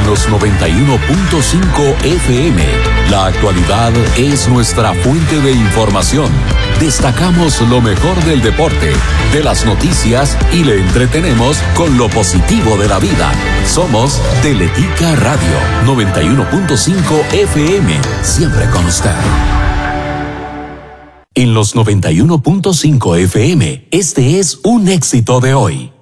los 91.5 FM. La actualidad es nuestra fuente de información. Destacamos lo mejor del deporte, de las noticias y le entretenemos con lo positivo de la vida. Somos Teletica Radio 91.5 FM, siempre con usted. En los 91.5 FM, este es un éxito de hoy.